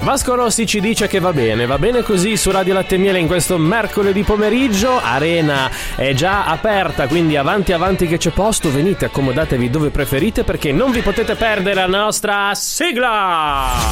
Vasco Rossi ci dice che va bene così su Radio Latte e Miele in questo mercoledì pomeriggio. Arena è già aperta, quindi avanti che c'è posto, venite, accomodatevi dove preferite perché non vi potete perdere la nostra sigla.